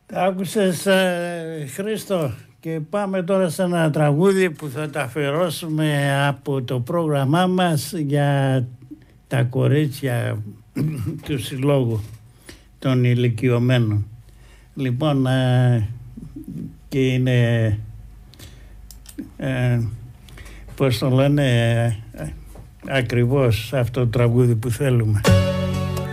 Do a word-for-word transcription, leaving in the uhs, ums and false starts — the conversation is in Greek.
Τα άκουσες, ε, Χρήστο, και πάμε τώρα σε ένα τραγούδι που θα τα αφιερώσουμε από το πρόγραμμά μας για τα κορίτσια του συλλόγου των ηλικιωμένων. Λοιπόν, ε, και είναι, ε, πώς το λένε, ε, ακριβώς αυτό το τραγούδι που θέλουμε.